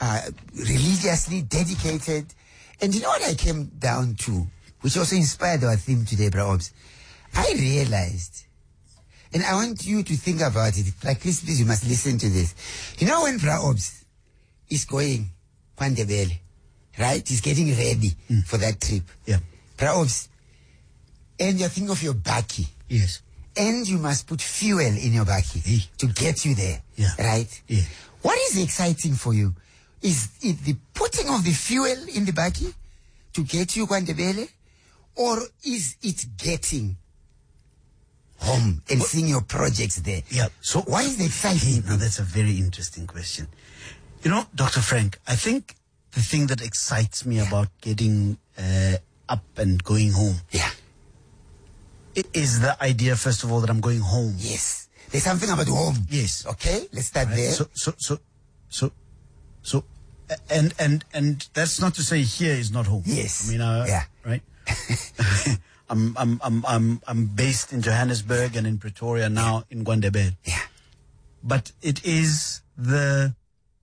religiously dedicated. And you know what I came down to, which also inspired our theme today, Bra Obs? I realized, and I want you to think about it. Like, please, you must listen to this. You know when Bra Obs is going KwaNdebele, right? He's getting ready for that trip. Yeah. Bra Obs, and you're thinking of your bakkie. Yes. And you must put fuel in your bakkie to get you there. Yeah. Right? Yeah. What is exciting for you? Is it the putting of the fuel in the bakkie to get you KwaNdebele? Or is it getting home and seeing your projects there? Yeah. So why is the exciting? Now that's a very interesting question. You know, Dr. Frank, I think the thing that excites me about getting up and going home, it is the idea, first of all, that I'm going home. Yes. There's something about home. Yes. Okay, let's start there. And that's not to say here is not home. Yes. I mean, right? I'm based in Johannesburg and in Pretoria now in KwaNdebele. Yeah. But it's the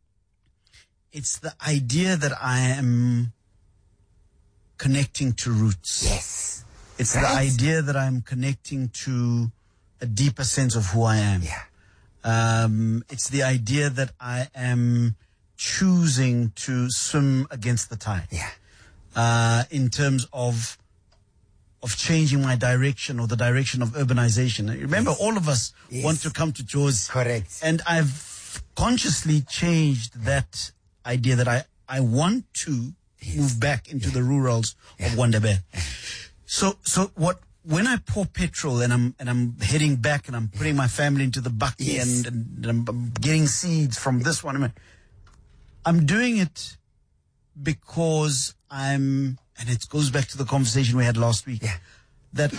idea that I am connecting to roots. Yes. It's the idea that I'm connecting to a deeper sense of who I am. Yeah. It's the idea that I am choosing to swim against the tide. Yeah. In terms of changing my direction or the direction of urbanization. Remember, all of us want to come to Jozi. Correct. And I've consciously changed that idea that I want to move back into the rurals of KwaNdebele. So when I pour petrol and I'm heading back and I'm putting my family into the bakkie and I'm getting seeds from this one, I'm doing it because and it goes back to the conversation we had last week, that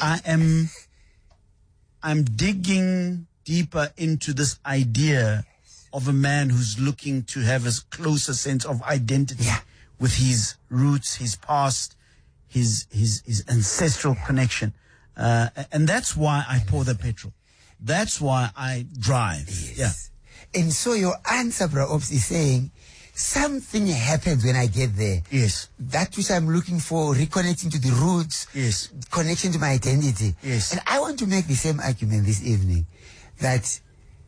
I'm digging deeper into this idea of a man who's looking to have a closer sense of identity with his roots, his past, his ancestral connection. And that's why I pour the petrol. That's why I drive. Yes. Yeah. And so your answer, Bra Obs, is saying something happens when I get there. Yes. That which I'm looking for, reconnecting to the roots. Yes. Connection to my identity. Yes. And I want to make the same argument this evening, that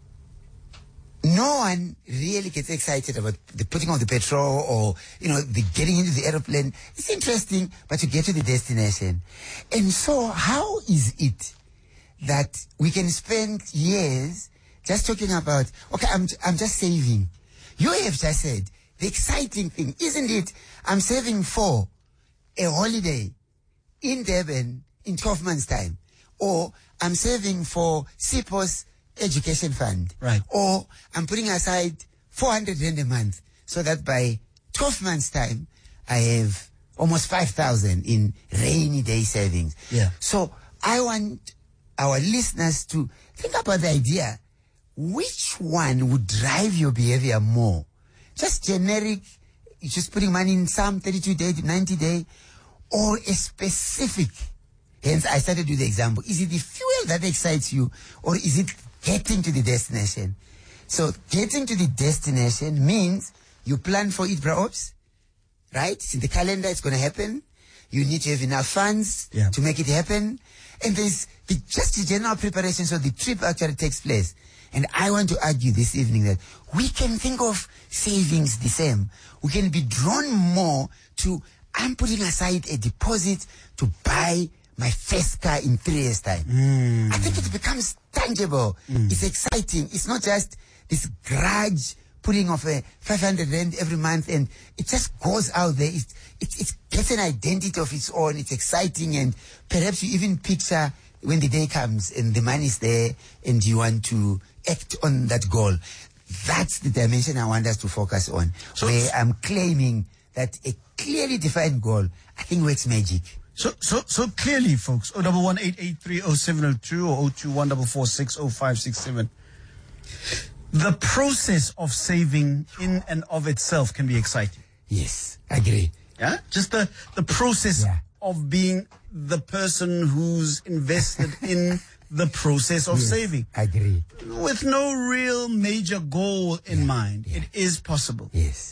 no one really gets excited about the putting of the petrol or, the getting into the aeroplane. It's interesting, but to get to the destination. And so how is it that we can spend years just talking about, okay, I'm just saving. You have just said, the exciting thing, isn't it? I'm saving for a holiday in Durban in 12 months' time. Or I'm saving for SIPO's education fund. Right. Or I'm putting aside 400 rand a month so that by 12 months' time, I have almost 5,000 in rainy day savings. Yeah. So I want our listeners to think about the idea, which one would drive your behavior more? Just generic, just putting money in some 32 day, 90 day, or a specific? Hence, I started with the example. Is it the fuel that excites you, or is it getting to the destination? So getting to the destination means you plan for it, Bra Obs, right? It's in the calendar, it's going to happen. You need to have enough funds to make it happen. And there's just the general preparation so the trip actually takes place. And I want to argue this evening that we can think of savings the same. We can be drawn more to, I'm putting aside a deposit to buy my first car in 3 years' time. I think it becomes tangible. It's exciting. It's not just this grudge putting of a 500 rand every month, and it just goes out there. It gets an identity of its own. It's exciting, and perhaps you even picture when the day comes and the money is there and you want to act on that goal. That's the dimension I want us to focus on. So, where I'm claiming that a clearly defined goal, I think, works magic. So clearly, folks, 011-883-0702 or 021-446-0567. The process of saving in and of itself can be exciting. Yes, I agree. Yeah? Just the process of being the person who's invested in the process of saving. I agree. With no real major goal in mind, it is possible. Yes.